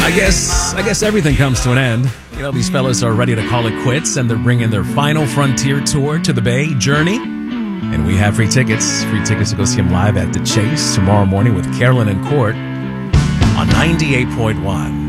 I guess everything comes to an end. You know, these fellas are ready to call it quits, and they're bringing their final frontier tour to the Bay, Journey. And we have free tickets to go see them live at the Chase tomorrow morning with Carolyn and Court on 98.1.